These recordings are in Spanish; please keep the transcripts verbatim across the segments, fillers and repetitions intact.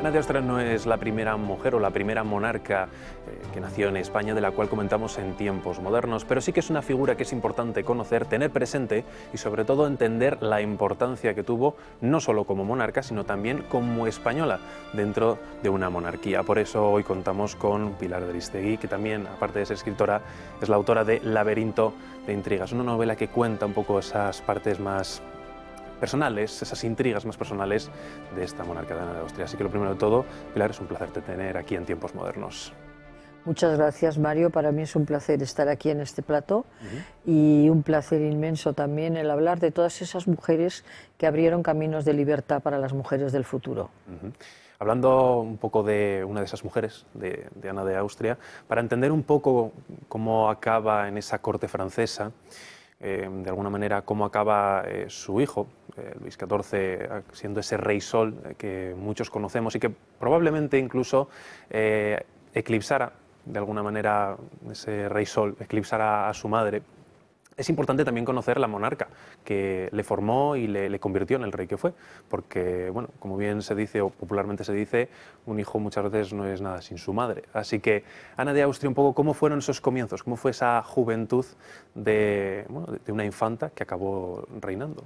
Ana de Austria no es la primera mujer o la primera monarca eh, que nació en España, de la cual comentamos en tiempos modernos, pero sí que es una figura que es importante conocer, tener presente y sobre todo entender la importancia que tuvo no solo como monarca, sino también como española dentro de una monarquía. Por eso hoy contamos con Pilar de Ariztegui, que también, aparte de ser escritora, es la autora de Laberinto de Intrigas, una novela que cuenta un poco esas partes más personales, esas intrigas más personales de esta monarca de Ana de Austria. Así que lo primero de todo, Pilar, es un placer te tener aquí en Tiempos Modernos. Muchas gracias, Mario. Para mí es un placer estar aquí en este plató uh-huh. y un placer inmenso también el hablar de todas esas mujeres que abrieron caminos de libertad para las mujeres del futuro. Uh-huh. Hablando un poco de una de esas mujeres, de, de Ana de Austria, para entender un poco cómo acaba en esa corte francesa, Eh, de alguna manera cómo acaba eh, su hijo, eh, Luis catorce, siendo ese rey sol eh, que muchos conocemos y que probablemente incluso eh, eclipsara, de alguna manera, ese rey sol, eclipsara a su madre. Es importante también conocer la monarca que le formó y le, le convirtió en el rey que fue, porque, bueno, como bien se dice o popularmente se dice, un hijo muchas veces no es nada sin su madre. Así que, Ana de Austria, un poco, ¿cómo fueron esos comienzos? ¿Cómo fue esa juventud de, bueno, de una infanta que acabó reinando?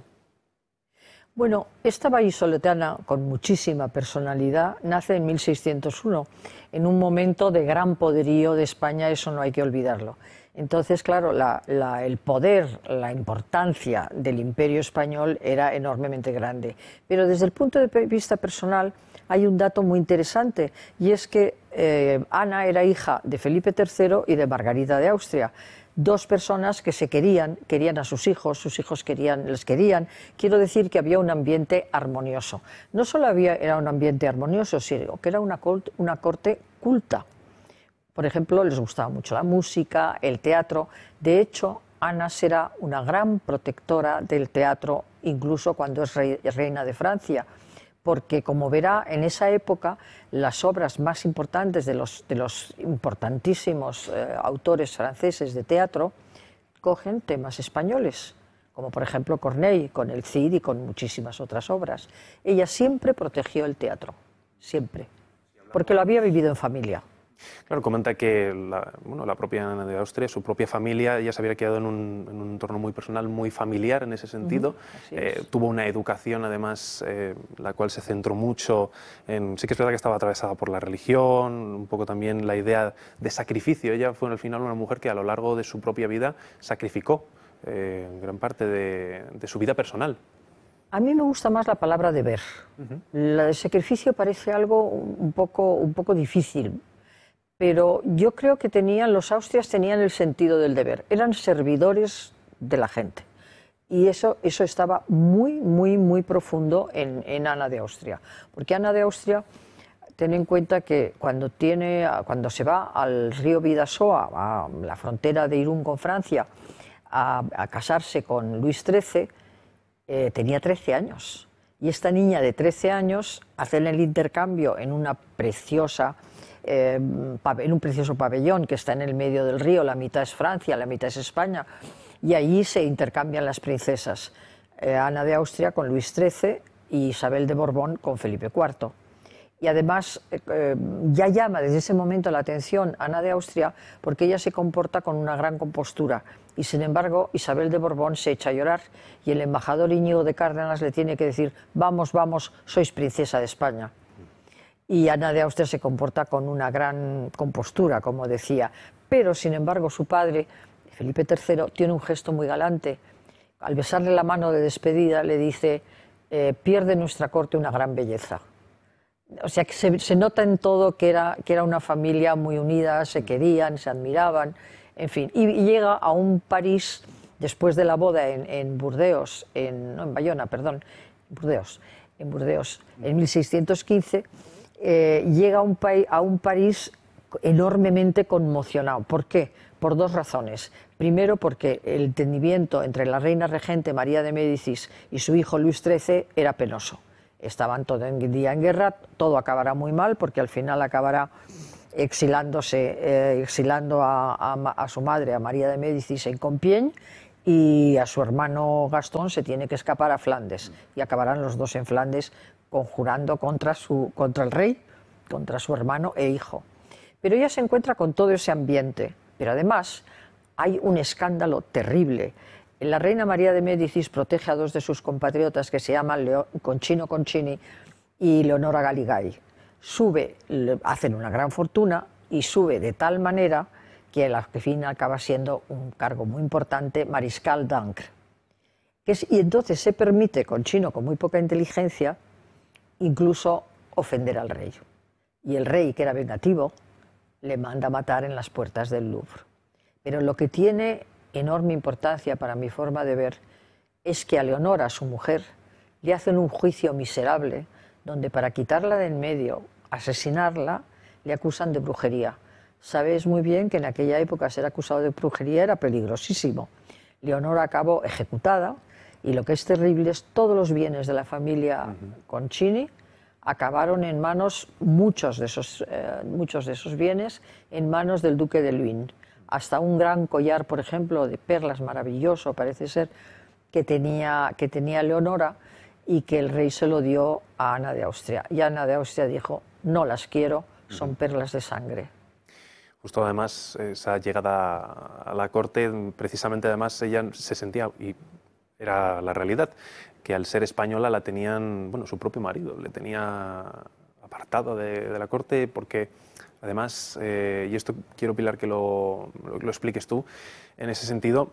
Bueno, esta vallisoletana, con muchísima personalidad, nace en mil seiscientos uno, en un momento de gran poderío de España, eso no hay que olvidarlo. Entonces, claro, la, la, el poder, la importancia del imperio español era enormemente grande. Pero desde el punto de vista personal hay un dato muy interesante, y es que eh, Ana era hija de Felipe tercero y de Margarita de Austria. Dos personas que se querían, querían a sus hijos, sus hijos querían, les querían. Quiero decir que había un ambiente armonioso. No solo había, era un ambiente armonioso, sino que era una corte, una corte culta. Por ejemplo, les gustaba mucho la música, el teatro. De hecho, Ana será una gran protectora del teatro, incluso cuando es rey, reina de Francia, porque, como verá, en esa época las obras más importantes de los, de los importantísimos eh, autores franceses de teatro cogen temas españoles, como por ejemplo Corneille, con el Cid y con muchísimas otras obras. Ella siempre protegió el teatro, siempre, porque lo había vivido en familia. Claro, comenta que la, bueno, la propia Ana de Austria, su propia familia, ya se había quedado en un, en un entorno muy personal, muy familiar en ese sentido. Uh-huh. eh, tuvo una educación, además, eh, la cual se centró mucho en... Sí que es verdad que estaba atravesada por la religión, un poco también la idea de sacrificio. Ella fue al final una mujer que a lo largo de su propia vida sacrificó eh, gran parte de, de su vida personal. A mí me gusta más la palabra deber. Uh-huh. La de sacrificio parece algo un poco, un poco difícil. Pero yo creo que tenían, los austrias tenían el sentido del deber, eran servidores de la gente. Y eso, eso estaba muy, muy, muy profundo en, en Ana de Austria. Porque Ana de Austria, ten en cuenta que cuando, tiene, cuando se va al río Bidasoa, a la frontera de Irún con Francia, a, a casarse con Luis trece, eh, tenía trece años. Y esta niña de trece años hace el intercambio en una preciosa... Eh, en un precioso pabellón que está en el medio del río, la mitad es Francia, la mitad es España, y allí se intercambian las princesas, eh, Ana de Austria con Luis trece y Isabel de Borbón con Felipe cuarto. Y además eh, ya llama desde ese momento la atención Ana de Austria porque ella se comporta con una gran compostura, y sin embargo Isabel de Borbón se echa a llorar y el embajador Íñigo de Cárdenas le tiene que decir: vamos, vamos, sois princesa de España. Y Ana de Austria se comporta con una gran compostura, como decía. Pero, sin embargo, su padre, Felipe tercero, tiene un gesto muy galante. Al besarle la mano de despedida, le dice: eh, pierde nuestra corte una gran belleza. O sea, que se, se nota en todo que era, que era una familia muy unida, se querían, se admiraban, en fin. Y, y llega a un París, después de la boda en, en Burdeos, en, no, en Bayona, perdón, Burdeos, en Burdeos, en mil seiscientos quince, Eh, llega a un, a un París enormemente conmocionado. ¿Por qué? Por dos razones. Primero, porque el entendimiento entre la reina regente María de Médicis y su hijo Luis trece era penoso. Estaban todo el día en guerra, todo acabará muy mal porque al final acabará exilándose, eh, exilando a, a, a su madre, a María de Médicis, en Compiègne, y a su hermano Gastón se tiene que escapar a Flandes y acabarán los dos en Flandes conjurando contra, su, contra el rey contra su hermano e hijo. Pero ella se encuentra con todo ese ambiente, pero además hay un escándalo terrible. La reina María de Médicis protege a dos de sus compatriotas que se llaman Leo, Concino Concini y Leonora Galigai. Sube, hacen una gran fortuna y sube de tal manera que al fin acaba siendo un cargo muy importante, mariscal d'Ancre. Y entonces se permite, Concino con muy poca inteligencia, incluso ofender al rey. Y el rey, que era vengativo, le manda matar en las puertas del Louvre. Pero lo que tiene enorme importancia para mi forma de ver es que a Leonora, su mujer, le hacen un juicio miserable donde para quitarla de en medio, asesinarla, le acusan de brujería. Sabes muy bien que en aquella época ser acusado de brujería era peligrosísimo. Leonora acabó ejecutada y lo que es terrible es todos los bienes de la familia uh-huh. Concini acabaron en manos, muchos de, esos, eh, muchos de esos bienes, en manos del duque de Luynes. Hasta un gran collar, por ejemplo, de perlas maravilloso, parece ser, que tenía, que tenía Leonora y que el rey se lo dio a Ana de Austria. Y Ana de Austria dijo, no las quiero, son perlas de sangre. Justo además, esa llegada a la corte, precisamente además ella se sentía, y era la realidad, que al ser española la tenían, bueno, su propio marido, le tenía apartado de, de la corte porque... Además, eh, y esto quiero, Pilar, que lo, lo, lo expliques tú, en ese sentido,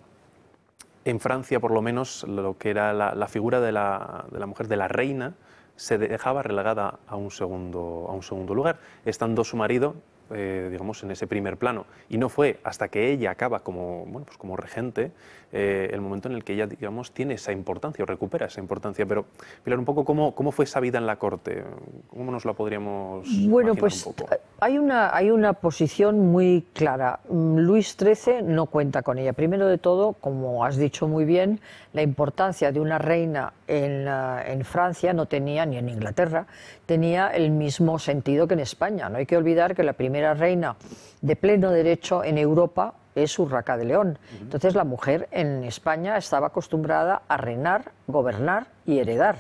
en Francia, por lo menos, lo que era la, la figura de la, de la mujer, de la reina, se dejaba relegada a un segundo, a un segundo lugar, estando su marido, eh, digamos, en ese primer plano. Y no fue hasta que ella acaba como, bueno, pues como regente, eh, el momento en el que ella, digamos, tiene esa importancia o recupera esa importancia. Pero, Pilar, un poco, ¿cómo, cómo fue esa vida en la corte? ¿Cómo nos la podríamos Bueno, pues un poco? Hay una, hay una posición muy clara. Luis trece no cuenta con ella. Primero de todo, como has dicho muy bien, la importancia de una reina en, uh, en Francia no tenía, ni en Inglaterra, tenía el mismo sentido que en España. No hay que olvidar que la primera reina de pleno derecho en Europa es Urraca de León. Entonces la mujer en España estaba acostumbrada a reinar, gobernar y heredar.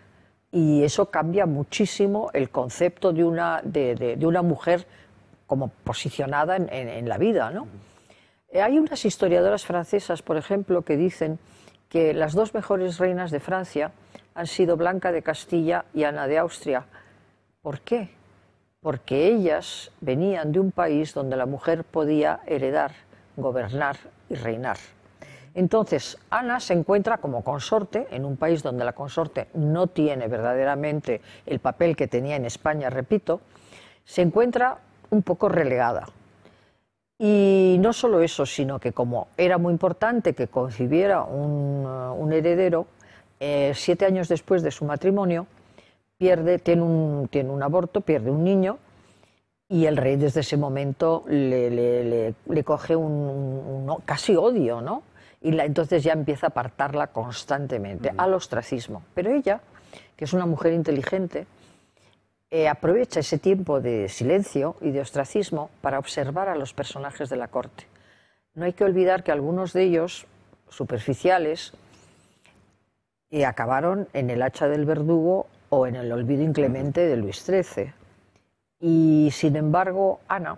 Y eso cambia muchísimo el concepto de una, de, de, de una mujer como posicionada en, en, en la vida, ¿no? Uh-huh. Hay unas historiadoras francesas, por ejemplo, que dicen que las dos mejores reinas de Francia han sido Blanca de Castilla y Ana de Austria. ¿Por qué? Porque ellas venían de un país donde la mujer podía heredar, gobernar y reinar. Entonces, Ana se encuentra como consorte en un país donde la consorte no tiene verdaderamente el papel que tenía en España, repito, se encuentra un poco relegada. Y no solo eso, sino que como era muy importante que concibiera un, un heredero, eh, siete años después de su matrimonio, pierde, tiene un, tiene un aborto, pierde un niño, y el rey desde ese momento le, le, le, le coge un, un, un casi odio, ¿no? Y la, entonces ya empieza a apartarla constantemente, uh-huh. al ostracismo. Pero ella, que es una mujer inteligente, eh, aprovecha ese tiempo de silencio y de ostracismo para observar a los personajes de la corte. No hay que olvidar que algunos de ellos, superficiales, eh, acabaron en el hacha del verdugo o en el olvido inclemente de Luis trece. Y sin embargo, Ana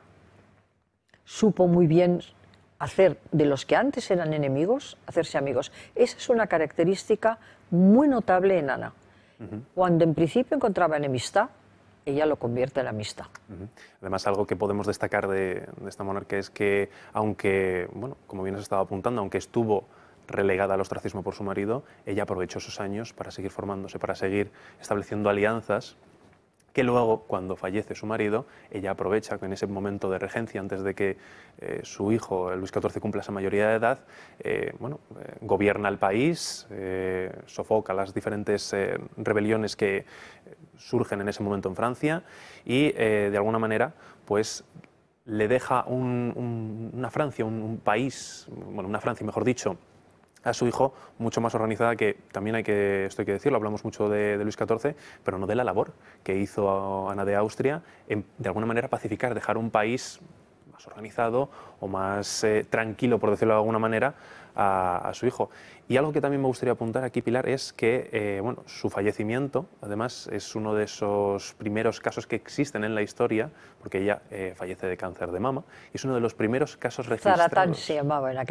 supo muy bien hacer de los que antes eran enemigos, hacerse amigos. Esa es una característica muy notable en Ana. Uh-huh. Cuando en principio encontraba enemistad, ella lo convierte en amistad. Uh-huh. Además, algo que podemos destacar de, de esta monarca es que, aunque, bueno, como bien has estado apuntando, aunque estuvo relegada al ostracismo por su marido, ella aprovechó esos años para seguir formándose, para seguir estableciendo alianzas, que luego, cuando fallece su marido, ella aprovecha en ese momento de regencia, antes de que eh, su hijo, Luis catorce, cumpla esa mayoría de edad, eh, bueno, eh, gobierna el país, eh, sofoca las diferentes eh, rebeliones que surgen en ese momento en Francia y, eh, de alguna manera, pues le deja un, un, una Francia, un, un país, bueno, una Francia, mejor dicho, a su hijo mucho más organizada, que también hay que, esto hay que decirlo, hablamos mucho de, de Luis catorce, pero no de la labor que hizo Ana de Austria en, de alguna manera, pacificar, dejar un país más organizado o más eh, tranquilo, por decirlo de alguna manera, a, a su hijo. Y algo que también me gustaría apuntar aquí, Pilar, es que eh, bueno, su fallecimiento, además, es uno de esos primeros casos que existen en la historia, porque ella eh, fallece de cáncer de mama, y es uno de los primeros casos registrados. Zaratán se llamaba en aquel